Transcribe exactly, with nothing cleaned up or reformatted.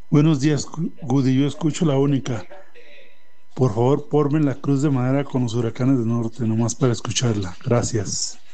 Buenos días, Cu- Goody. Yo escucho la única. Por favor, ponme la cruz de madera con los huracanes del norte, nomás para escucharla. Gracias.